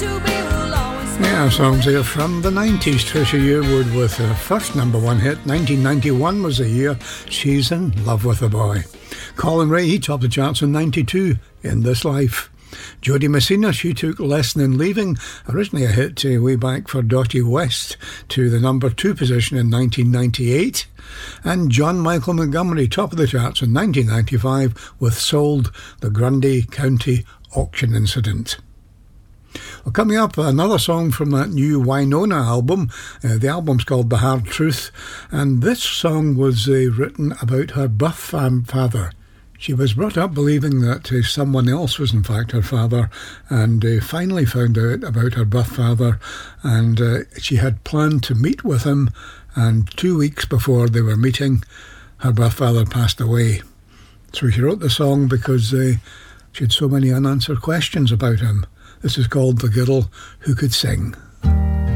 Yeah, songs here from the 90s. Trisha Yearwood with her first number one hit. 1991 was the year. She's in love with a boy. Colin Ray, he topped the charts in 92, In This Life. Jody Messina, she took Lesson in Leaving, originally a hit way back for Dottie West, to the number 2 position in 1998. And John Michael Montgomery, top of the charts in 1995 with Sold, the Grundy County Auction Incident. Well, coming up, another song from that new Winona album. The album's called The Hard Truth, and this song was written about her birth father. She was brought up believing that someone else was in fact her father, and finally found out about her birth father, and she had planned to meet with him, and 2 weeks before they were meeting, her birth father passed away. So she wrote the song because she had so many unanswered questions about him. This is called The Girl Who Could Sing.